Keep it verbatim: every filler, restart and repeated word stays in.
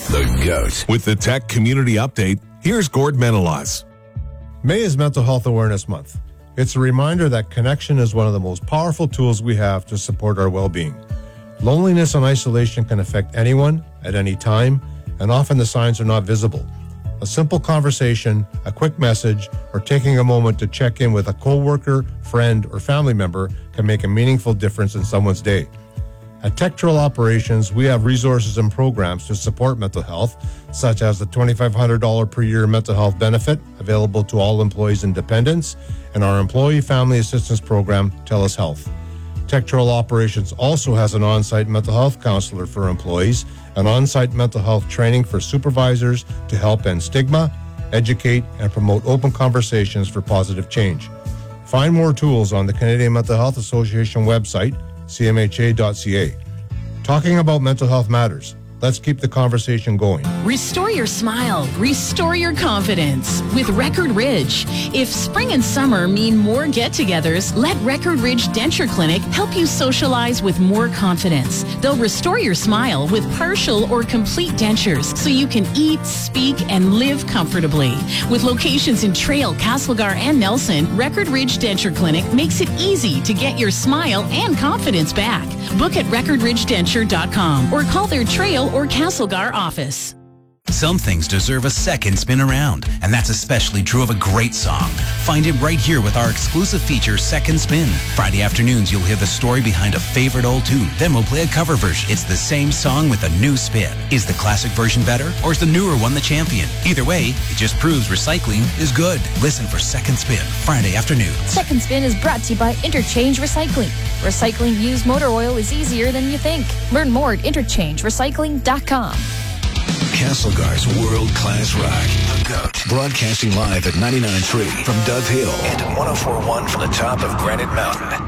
The GOAT. With the Tech Community Update, here's Gord Menelaus. May is Mental Health Awareness Month. It's a reminder that connection is one of the most powerful tools we have to support our well-being. Loneliness and isolation can affect anyone at any time, and often the signs are not visible. A simple conversation, a quick message, or taking a moment to check in with a coworker, friend, or family member can make a meaningful difference in someone's day. At Techtril Operations, we have resources and programs to support mental health, such as the twenty-five hundred dollars per year mental health benefit available to all employees and dependents, and our employee family assistance program, TELUS Health. Techtril Operations also has an on-site mental health counselor for employees, and on-site mental health training for supervisors to help end stigma, educate, and promote open conversations for positive change. Find more tools on the Canadian Mental Health Association website, c m h a dot c a. Talking about mental health matters. Let's keep the conversation going. Restore your smile. Restore your confidence with Record Ridge. If spring and summer mean more get-togethers, let Record Ridge Denture Clinic help you socialize with more confidence. They'll restore your smile with partial or complete dentures so you can eat, speak, and live comfortably. With locations in Trail, Castlegar, and Nelson, Record Ridge Denture Clinic makes it easy to get your smile and confidence back. Book at record ridge denture dot com or call their Trail or Castlegar office. Some things deserve a second spin around, and that's especially true of a great song. Find it right here with our exclusive feature, Second Spin. Friday afternoons, you'll hear the story behind a favorite old tune. Then we'll play a cover version. It's the same song with a new spin. Is the classic version better, or is the newer one the champion? Either way, it just proves recycling is good. Listen for Second Spin, Friday afternoons. Second Spin is brought to you by Interchange Recycling. Recycling used motor oil is easier than you think. Learn more at interchange recycling dot com. Castlegar's world-class rock. The GOAT. Broadcasting live at ninety-nine point three from Dove Hill and one oh four point one from the top of Granite Mountain.